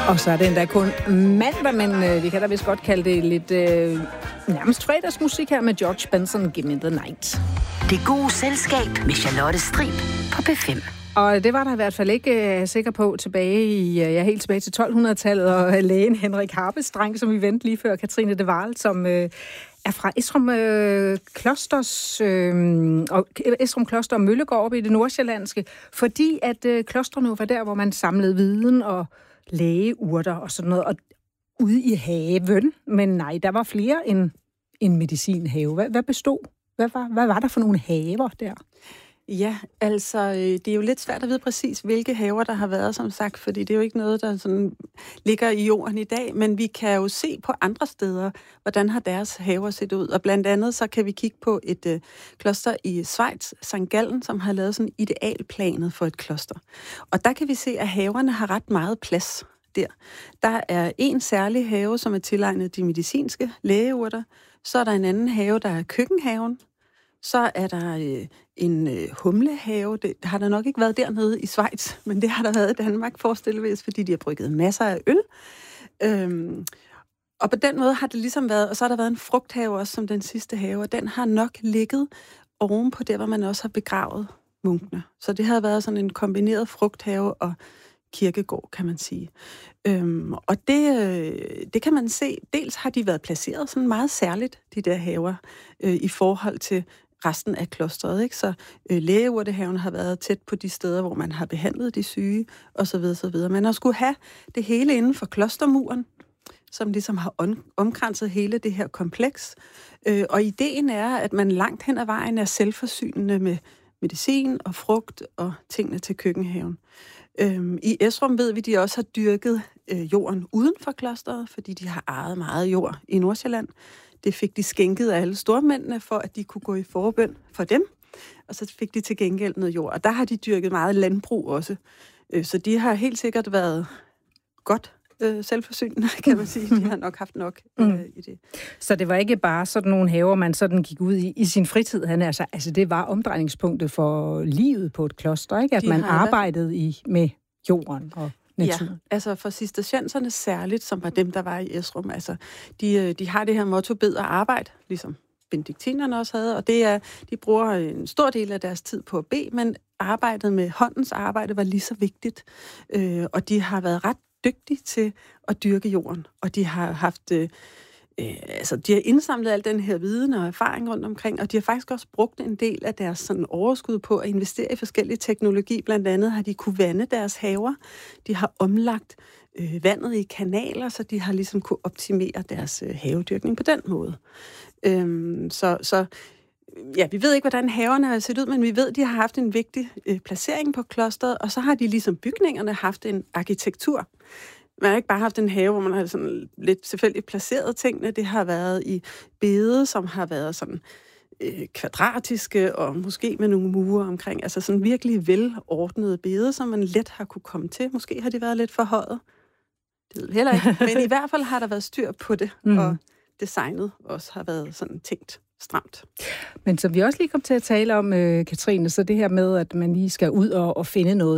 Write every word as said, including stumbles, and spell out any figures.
Og så er det endda kun mandag, men øh, vi kan da vist godt kalde det lidt øh, nærmest fredagsmusik her med George Benson, Give Me The Night. Det gode selskab med Charlotte Strib på P fem. Og det var der i hvert fald ikke øh, sikker på tilbage i, øh, ja, helt tilbage til tolv-hundredetallet, og lægen Henrik Harpestreng, som vi vendte lige før, Katrine de Waal, som øh, er fra Esrum øh, Klosters, øh, og Esrum Kloster og Møllegård oppe i det nordsjællandske, fordi at øh, klostrene var der, hvor man samlede viden og lægeurter og sådan noget, og ude i haven. Men nej, der var flere end en medicinhave. Hvad, hvad bestod? Hvad var, hvad var der for nogle haver der? Ja, altså, det er jo lidt svært at vide præcis, hvilke haver der har været, som sagt, fordi det er jo ikke noget, der sådan ligger i jorden i dag, men vi kan jo se på andre steder, hvordan har deres haver set ud. Og blandt andet så kan vi kigge på et øh, kloster i Schweiz, Sankt Gallen, som har lavet sådan idealplanet for et kloster. Og der kan vi se, at haverne har ret meget plads der. Der er en særlig have, som er tilegnet de medicinske lægeurter. Så er der en anden have, der er køkkenhaven. Så er der øh, en øh, humlehave. Det har der nok ikke været dernede i Schweiz, men det har der været i Danmark, forestillet, fordi de har brygget masser af øl. Øhm, og på den måde har det ligesom været, og så har der været en frugthave også, som den sidste have, og den har nok ligget oven på der, hvor man også har begravet munkene. Så det har været sådan en kombineret frugthave og kirkegård, kan man sige. Øhm, og det, øh, det kan man se, dels har de været placeret sådan meget særligt, de der haver, øh, i forhold til resten af klosteret, ikke? Så øh, lægeurtehaven har været tæt på de steder, hvor man har behandlet de syge, osv. osv. Man har skulle have det hele inden for klostermuren, som ligesom har omkranset hele det her kompleks. Øh, og ideen er, at man langt hen ad vejen er selvforsynende med medicin og frugt og tingene til køkkenhaven. Øhm, I Esrum ved vi, de også har dyrket øh, jorden uden for klosteret, fordi de har ejet meget jord i Nordsjælland. Det fik de skænket af alle stormændene, for at de kunne gå i forbøn for dem. Og så fik de til gengæld noget jord. Og der har de dyrket meget landbrug også. Øh, så de har helt sikkert været godt øh, selvforsynende, kan man sige. De har nok haft nok øh, mm. i det. Så det var ikke bare sådan nogle haver, man sådan gik ud i i sin fritid. Han altså, altså det var omdrejningspunktet for livet på et kloster, ikke? At de man arbejdede i med jorden og naturen. Ja, altså for cistercienserne særligt, som var dem, der var i Esrum. Altså, de, de har det her motto, bed og arbejde, ligesom benediktinerne også havde, og det er, de bruger en stor del af deres tid på at bede, men arbejdet med håndens arbejde var lige så vigtigt, øh, og de har været ret dygtige til at dyrke jorden, og de har haft, øh, øh, altså de har indsamlet al den her viden og erfaring rundt omkring, og de har faktisk også brugt en del af deres sådan overskud på at investere i forskellige teknologi. Blandt andet har de kunne vande deres haver, de har omlagt øh, vandet i kanaler, så de har ligesom kunne optimere deres øh, havedyrkning på den måde. Øhm, så, så ja, vi ved ikke, hvordan haverne har set ud, men vi ved, at de har haft en vigtig øh, placering på klosteret, og så har de ligesom bygningerne haft en arkitektur. Man har ikke bare haft en have, hvor man har sådan lidt selvfølgelig placeret tingene. Det har været i bede, som har været sådan øh, kvadratiske, og måske med nogle mure omkring. Altså sådan virkelig velordnede bede, som man let har kunne komme til. Måske har de været lidt forhøjet. Det ved heller ikke. Men i hvert fald har der været styr på det, mm. og designet også har været sådan tænkt stramt. Men som vi også lige kom til at tale om, øh, Katrine, så det her med, at man lige skal ud og, og finde noget